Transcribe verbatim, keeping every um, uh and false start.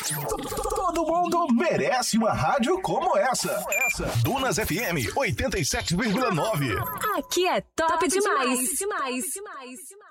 Todo mundo merece uma rádio como essa. Dunas F M oitenta e sete vírgula nove. Aqui é top, top demais. demais. demais. demais.